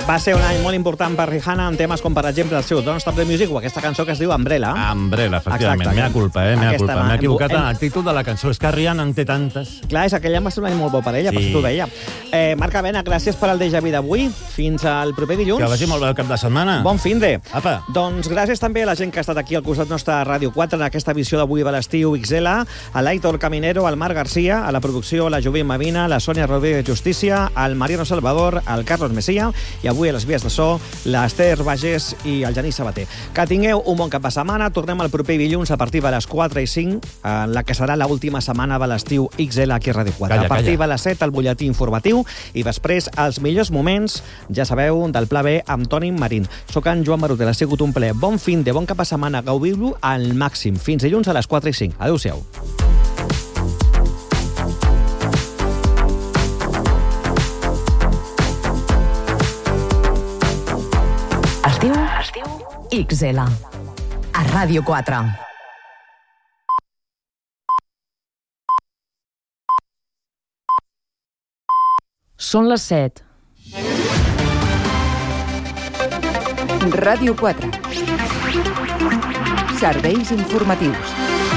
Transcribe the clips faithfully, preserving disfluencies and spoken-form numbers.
Va ser un any molt important per Rihanna en temes com, per exemple, el seu Don't Stop the Music o aquesta cançó que es diu Umbrella. Umbrella, efectivament. Mea culpa, eh? Mea culpa. M'he equivocat en el títol de la cançó. És que Rihanna en té tantes. Clar, és aquell any va ser un any molt bo per ella, sí. Per si t'ho deia. Eh, Marc Avena, gràcies per al déjà vu d'avui. Fins al proper dilluns. Que vagi molt bé el cap de setmana. Bon finde. Apa. Doncs gràcies també a la gent que ha estat aquí al costat nostre a Ràdio quatre en aquesta edició d'avui de l'estiu X L, a l'Aitor Caminero, al Marc Garcia, a la producció la Jovint Mavina, la Sònia Rodríguez Justícia, al Mariano Salvador, al Carlos Mesía i avui a les vies de so l'Ester Bagés i el Genís Sabater. Que tingueu un bon cap de setmana. Tornem el proper dilluns a partir de les quatre i cinc, en la que serà l'última setmana de l'estiu X L aquí a Ràdio quatre. Calla, a partir calla. de les set, el butlletí informatiu i després els millors moments, ja sabeu, del Pla B amb Toni Marín. Soc en Joan Barutel, ha sigut un ple. Bon fin de bon cap de setmana, gaudiu-lo al màxim. Fins dilluns a les quatre i cinc. Adéu-siau. Estiu, estiu X L a Ràdio quatre. Són les set. Ràdio quatre. Serveis informatius.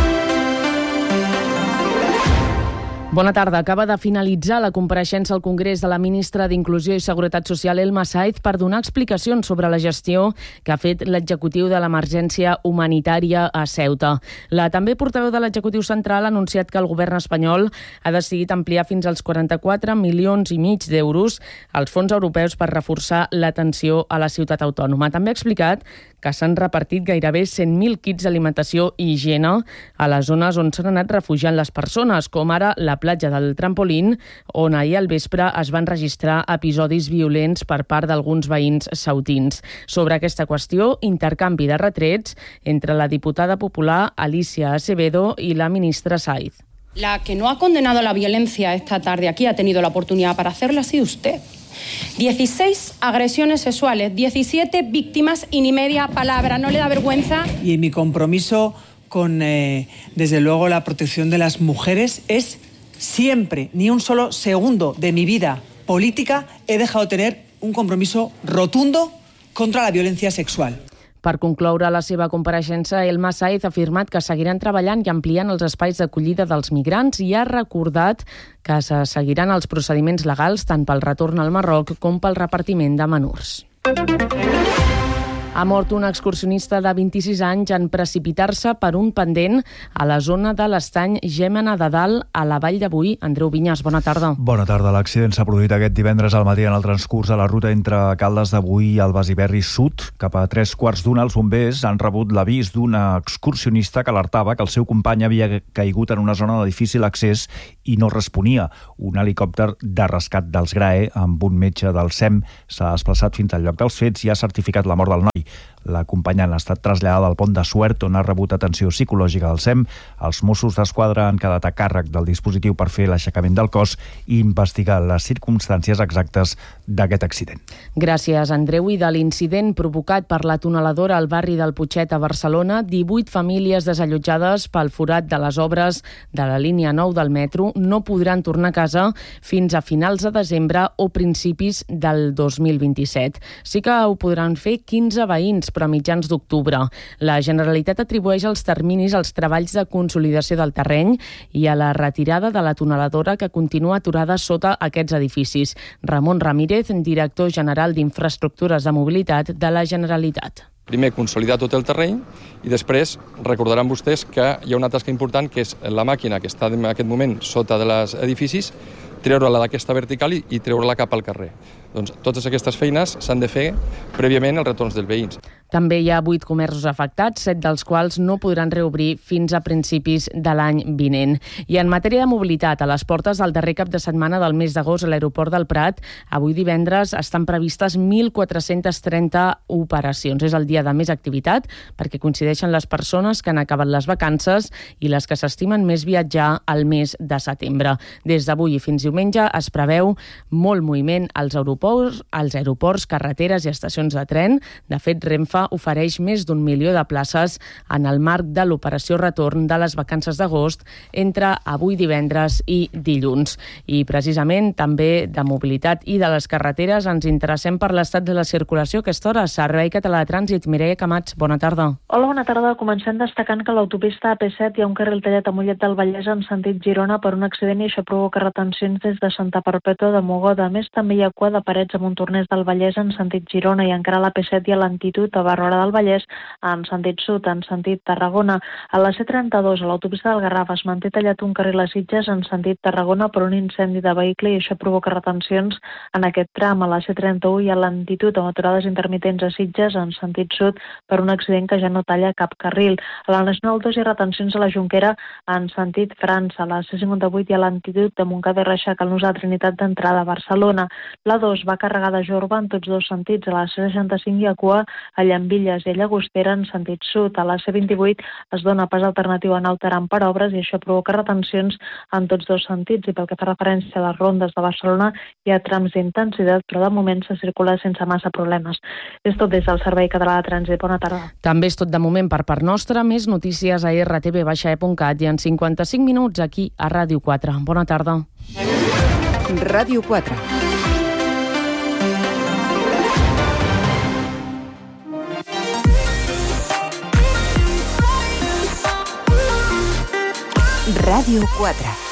Bona tarda. Acaba de finalitzar la compareixença al Congrés de la ministra d'Inclusió i Seguretat Social, Elma Sáez, per donar explicacions sobre la gestió que ha fet l'executiu de l'emergència humanitària a Ceuta. La també portaveu de l'executiu central ha anunciat que el govern espanyol ha decidit ampliar fins als quaranta-quatre milions i mig d'euros els fons europeus per reforçar l'atenció a la ciutat autònoma. També ha explicat que s'han repartit gairebé cent mil kits d'alimentació i higiene a les zones on s'han anat refugiant les persones, com ara la platja del Trampolín, on ahir al vespre es van registrar episodis violents per part d'alguns veïns ceutins. Sobre aquesta qüestió, intercanvi de retrets entre la diputada popular Alicia Acevedo i la ministra Sáez. La que no ha condenado la violencia esta tarde aquí, ha tenido la oportunidad para hacerlo, ha sido usted. dieciséis agresiones sexuales, diecisiete víctimas y ni media palabra. ¿No le da vergüenza? Y mi compromiso con, eh, desde luego, la protección de las mujeres es siempre, ni un solo segundo de mi vida política he dejado de tener un compromiso rotundo contra la violencia sexual. Per concloure la seva compareixença, Elma Sáez ha afirmat que seguiran treballant i ampliant els espais d'acollida dels migrants i ha recordat que se seguiran els procediments legals tant pel retorn al Marroc com pel repartiment de menors. Ha mort un excursionista de vint-i-sis anys en precipitar-se per un pendent a la zona de l'estany Gémena de Dalt, a la Vall de Boí. Andreu Vinyes, bona tarda. Bona tarda. L'accident s'ha produït aquest divendres al matí en el transcurs de la ruta entre Caldes de Boí i el Besiberri Sud. Cap a tres quarts d'una, els bombers han rebut l'avís d'una excursionista que alertava que el seu company havia caigut en una zona de difícil accés i no responia. Un helicòpter de rescat dels GRAE amb un metge del S E M s'ha desplaçat fins al lloc dels fets i ha certificat la mort del noi. L'acompanyant ha estat traslladada al pont de Suert, on ha rebut atenció psicològica del S E M. Els Mossos d'Esquadra han quedat a càrrec del dispositiu per fer l'aixecament del cos i investigar les circumstàncies exactes d'aquest accident. Gràcies, Andreu. I de l'incident provocat per la tuneladora al barri del Putxet a Barcelona, divuit famílies desallotjades pel forat de les obres de la línia nou del metro no podran tornar a casa fins a finals de desembre o principis del dos mil vint-i-set. Sí que ho podran fer quinze veïns, però a mitjans d'octubre. La Generalitat atribueix els terminis als treballs de consolidació del terreny i a la retirada de la tuneladora que continua aturada sota aquests edificis. Ramon Ramírez, director general d'Infraestructures de Mobilitat de la Generalitat. Primer, consolidar tot el terreny i després recordaran vostès que hi ha una tasca important que és la màquina que està en aquest moment sota dels edificis, treure-la d'aquesta vertical i treure-la cap al carrer. Doncs totes aquestes feines s'han de fer prèviament als retorns dels veïns. També hi ha vuit comerços afectats, set dels quals no podran reobrir fins a principis de l'any vinent. I en matèria de mobilitat, a les portes del darrer cap de setmana del mes d'agost a l'aeroport del Prat, avui divendres estan previstes mil quatre-cents trenta operacions. És el dia de més activitat perquè coincideixen les persones que han acabat les vacances i les que s'estimen més viatjar al mes de setembre. Des d'avui i fins diumenge es preveu molt moviment als aeroports, als aeroports, carreteres i estacions de tren. De fet, Renfe Renfe ofereix més d'un milió de places en el marc de l'operació retorn de les vacances d'agost entre avui divendres i dilluns. I precisament també de mobilitat i de les carreteres ens interessem per l'estat de la circulació a aquesta hora. Servei Català de Trànsit, Mireia Camats, bona tarda. Hola, bona tarda. Comencem destacant que a l'autopista A P set hi ha un carril tallat a Mollet del Vallès en sentit Girona per un accident i això provoca retencions des de Santa Perpètua de Mogoda. A més, també hi ha cua de Parets a Montornès del Vallès en sentit Girona i encara a l'A P set hi ha lentitud a Barberà del Vallès en sentit sud, en sentit Tarragona. A la C trenta-dos, a l'autopista del Garraf, es manté tallat un carril a Sitges en sentit Tarragona per un incendi de vehicle i això provoca retencions en aquest tram. A la C trenta-u hi ha lentitud amb aturades intermitents a Sitges en sentit sud per un accident que ja no talla cap carril. A la Nacional dos hi ha retencions a la Jonquera en sentit França. A la C cinquanta-vuit hi ha lentitud de Montcada i Reixac al Nus de Trinitat d'entrada a Barcelona. La dos va carregada a Jorba en tots dos sentits. A la C seixanta-cinc hi ha cua a Llambilles i a Llagostera en sentit sud. A la C vint-i-vuit es dona pas alternatiu a Naut Aran per obres i això provoca retencions en tots dos sentits. I pel que fa referència a les rondes de Barcelona hi ha trams d'intensitat, però de moment se circula sense massa problemes. És tot des del Servei Català de Trànsit. Bona tarda. També és tot de moment per part nostra. Més notícies a erre te ve baixa e punt cat i en cinquanta-cinc minuts aquí a Ràdio quatre. Bona tarda. Ràdio quatre. Ràdio quatre.